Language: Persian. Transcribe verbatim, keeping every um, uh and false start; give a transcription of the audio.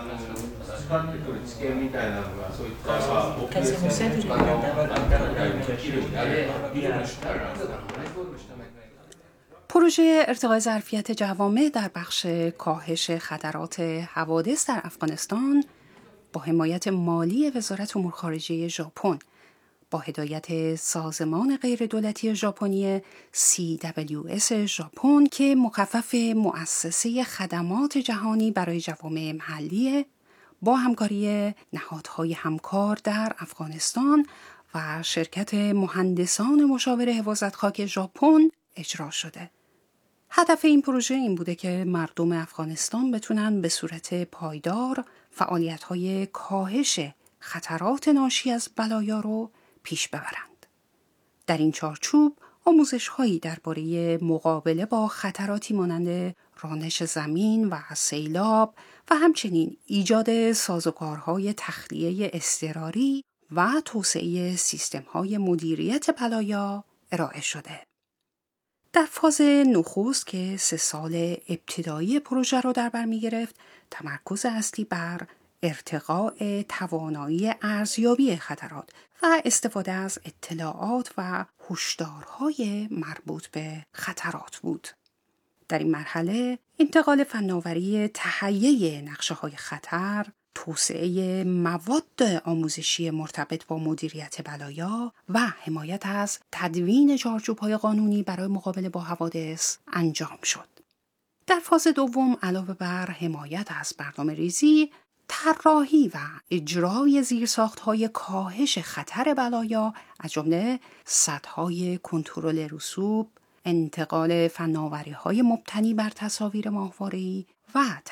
使ってくる知見みたいなのがそういった大きいですね。あの、 پروژه ارتقای ظرفیت جوامع در بخش کاهش خطرات حوادث در افغانستان با حمایت مالی وزارت امور خارجه ژاپن با هدایت سازمان غیردولتی ژاپنی سی دبلیو اس ژاپن که مخفف مؤسسه خدمات جهانی برای جوامع محلی با همکاری نهادهای همکار در افغانستان و شرکت مهندسان مشاور حفاظت خاک ژاپن اجرا شده. هدف این پروژه این بوده که مردم افغانستان بتونن به صورت پایدار فعالیت‌های کاهش خطرات ناشی از بلایا رو پیش ببرند. در این چارچوب آموزش‌هایی درباره مقابله با خطراتی مانند رانش زمین و سیلاب و همچنین ایجاد سازوکارهای تخلیه اضطراری و توسعه سیستم‌های مدیریت بلایا ارائه شده. در فاز نخست که سه سال ابتدایی پروژه را در بر می‌گرفت، تمرکز اصلی بر ارتقاء توانایی ارزیابی خطرات و استفاده از اطلاعات و هشدارهای مربوط به خطرات بود. در این مرحله انتقال فناوری تهیه نقشه‌های خطر، توسعه مواد آموزشی مرتبط با مدیریت بلایا و حمایت از تدوین چارچوب‌های قانونی برای مقابله با حوادث انجام شد. در فاز دوم علاوه بر حمایت از برنامه‌ریزی، طراحی و اجرای زیرساخت‌های کاهش خطر بلایا از جمله سدهای کنترل رسوب، انتقال فناوری‌های مبتنی بر تصاویر ماهواره‌ای و